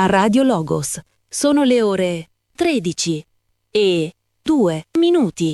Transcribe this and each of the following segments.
a Radio Logos. Sono le ore 13:02.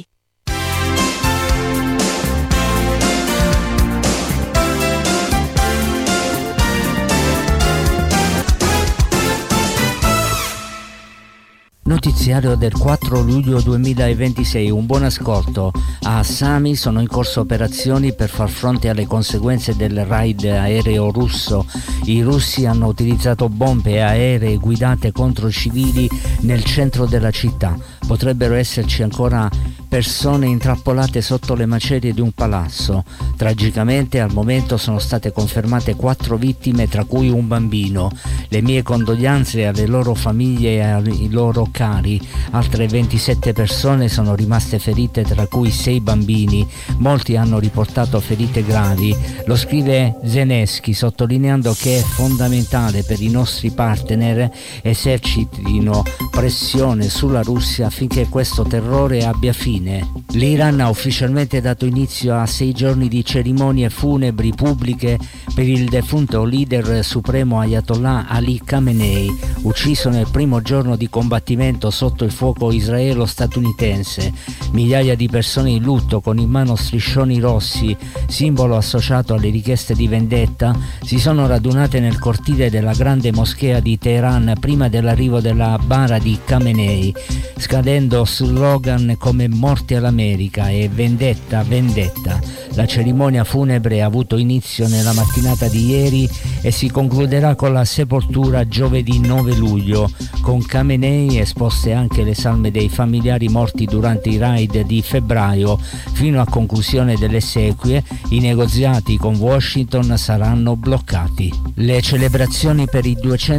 Notiziario del 4 luglio 2026, un buon ascolto. A Sami sono in corso operazioni per far fronte alle conseguenze del raid aereo russo. I russi hanno utilizzato bombe aeree guidate contro civili nel centro della città. Potrebbero esserci ancora persone intrappolate sotto le macerie di un palazzo. Tragicamente al momento sono state confermate 4 vittime, tra cui un bambino. Le mie condoglianze alle loro famiglie e ai loro cari. Altre 27 persone sono rimaste ferite, tra cui 6 bambini. Molti hanno riportato ferite gravi. Lo scrive Zelensky, sottolineando che è fondamentale per i nostri partner esercitino pressione sulla Russia affinché questo terrore abbia fine. L'Iran ha ufficialmente dato inizio a 6 giorni di cerimonie funebri pubbliche per il defunto leader supremo Ayatollah Ali Khamenei, ucciso nel primo giorno di combattimento sotto il fuoco israelo-statunitense. Migliaia di persone in lutto con in mano striscioni rossi, simbolo associato alle richieste di vendetta, si sono radunate nel cortile della grande moschea di Teheran prima dell'arrivo della bara di Khamenei, scadendo slogan come "Morte all'America" e "Vendetta, vendetta". La cerimonia funebre ha avuto inizio nella mattinata di ieri e si concluderà con la sepoltura giovedì 9 luglio. Con Khamenei esposte anche le salme dei familiari morti durante i raid di febbraio. Fino a conclusione delle esequie, i negoziati con Washington saranno bloccati. Le celebrazioni per i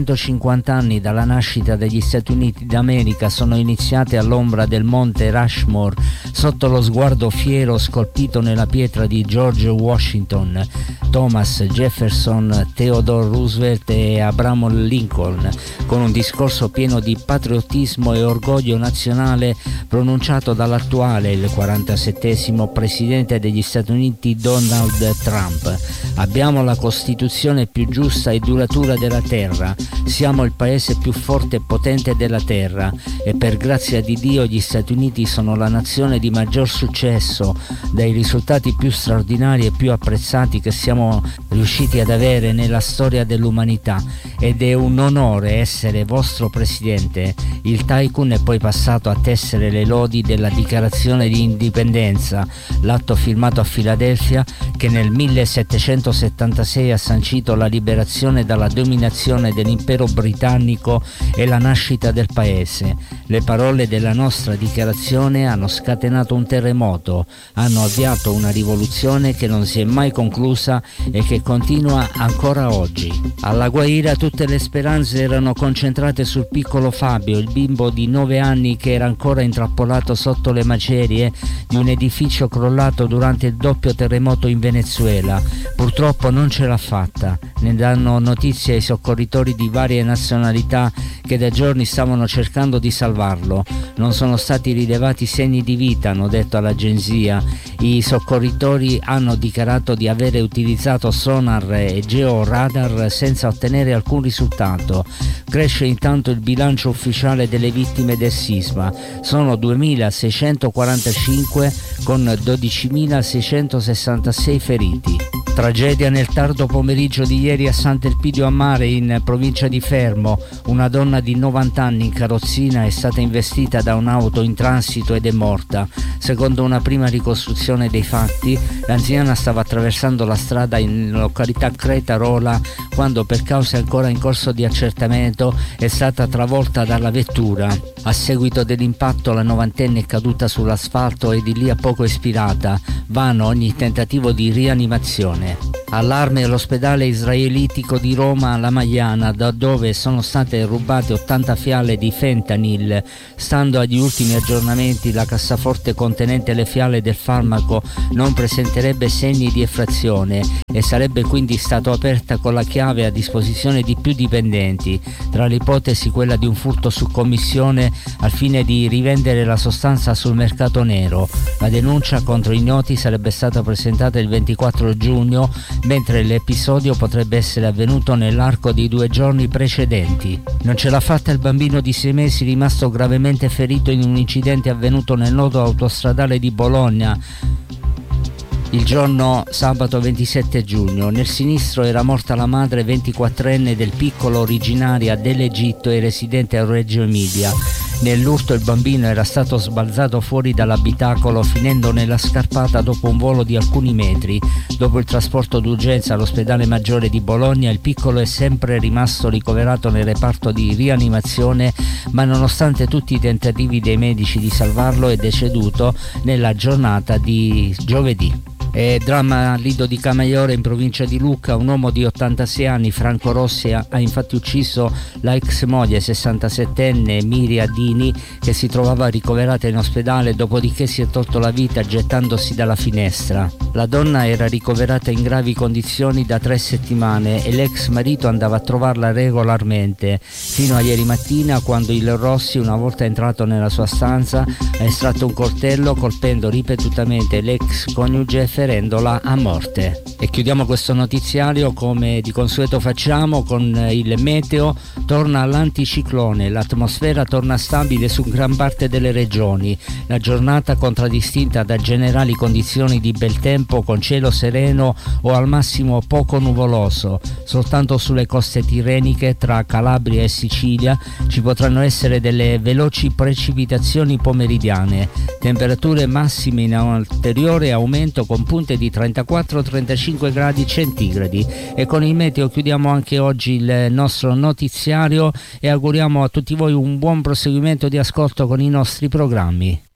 250 anni dalla nascita degli Stati Uniti d'America sono iniziate all'ombra del monte Rushmore, sotto lo sguardo fiero scolpito nella pietra di George Washington, Thomas Jefferson, Theodore Roosevelt e Abraham Lincoln, con un discorso pieno di patriottismo e orgoglio nazionale pronunciato dall'attuale, il 47esimo presidente degli Stati Uniti Donald Trump. Abbiamo la Costituzione più giusta e duratura della terra, siamo il paese più forte e potente della terra e per grazia di Dio gli Stati Uniti sono la nazione di maggior successo, dai risultati più straordinari e più apprezzati che siamo riusciti ad avere nella storia dell'umanità, ed è un onore essere vostro presidente. Il tycoon è poi passato a tessere le lodi della dichiarazione di indipendenza, l'atto firmato a Filadelfia che nel 1776 ha sancito la liberazione dalla dominazione dell'impero britannico e la nascita del paese. Le parole della nostra dichiarazione hanno scatenato un terremoto, hanno avviato una rivoluzione che non si è mai conclusa e che continua ancora oggi. Alla Guaira tutte le speranze erano concentrate sul piccolo Fabio, il bimbo di 9 anni che era ancora intrappolato sotto le macerie di un edificio crollato durante il doppio terremoto in Venezuela. Purtroppo non ce l'ha fatta. Ne danno notizie ai soccorritori di varie nazionalità che da giorni stavano cercando di salvarlo. Non sono stati rilevati segni di vita, hanno detto all'agenzia. I soccorritori hanno dichiarato di avere utilizzato sonar e georadar senza ottenere alcun risultato. Cresce intanto il bilancio ufficiale delle vittime del sisma. Sono 2.645 con 12.666 feriti. Tragedia nel tardo pomeriggio di ieri a Sant'Elpidio a Mare, in provincia di Fermo. Una donna di 90 anni in carrozzina è stata investita da un'auto in transito ed è morta. Secondo una prima ricostruzione dei fatti, l'anziana stava attraversando la strada in località Cretarola quando, per cause ancora in corso di accertamento, è stata travolta dalla vettura. A seguito dell'impatto la novantenne è caduta sull'asfalto e di lì a poco espirata. Vano ogni tentativo di rianimazione. Allarme all'ospedale israelitico di Roma alla Magliana, da dove sono state rubate 80 fiale di fentanyl. Stando agli ultimi aggiornamenti, la cassaforte contenente le fiale del farmaco non presenterebbe segni di effrazione e sarebbe quindi stata aperta con la chiave a disposizione di più dipendenti. Tra le ipotesi quella di un furto su commissione morte al fine di rivendere la sostanza sul mercato nero. La denuncia contro ignoti sarebbe stata presentata il 24 giugno, mentre l'episodio potrebbe essere avvenuto nell'arco di 2 giorni precedenti. Non ce l'ha fatta il bambino di 6 mesi rimasto gravemente ferito in un incidente avvenuto nel nodo autostradale di Bologna il giorno sabato 27 giugno. Nel sinistro era morta la madre 24enne del piccolo, originaria dell'Egitto e residente a Reggio Emilia. Nell'urto il bambino era stato sbalzato fuori dall'abitacolo finendo nella scarpata dopo un volo di alcuni metri. Dopo il trasporto d'urgenza all'ospedale maggiore di Bologna, il piccolo è sempre rimasto ricoverato nel reparto di rianimazione, ma nonostante tutti i tentativi dei medici di salvarlo è deceduto nella giornata di giovedì. Dramma a Lido di Camaiore in provincia di Lucca. Un uomo di 86 anni, Franco Rossi, ha infatti ucciso la ex moglie 67enne Miria Dini, che si trovava ricoverata in ospedale, dopodiché si è tolto la vita gettandosi dalla finestra. La donna era ricoverata in gravi condizioni da 3 settimane e l'ex marito andava a trovarla regolarmente, fino a ieri mattina, quando il Rossi, una volta entrato nella sua stanza, ha estratto un coltello colpendo ripetutamente l'ex coniuge, ferendola a morte. E chiudiamo questo notiziario come di consueto facciamo con il meteo. Torna l'anticiclone, l'atmosfera torna stabile su gran parte delle regioni. La giornata contraddistinta da generali condizioni di bel tempo con cielo sereno o al massimo poco nuvoloso. Soltanto sulle coste tirreniche tra Calabria e Sicilia ci potranno essere delle veloci precipitazioni pomeridiane. Temperature massime in ulteriore aumento con punte di 34-35 gradi centigradi. E con il meteo chiudiamo anche oggi il nostro notiziario e auguriamo a tutti voi un buon proseguimento di ascolto con i nostri programmi.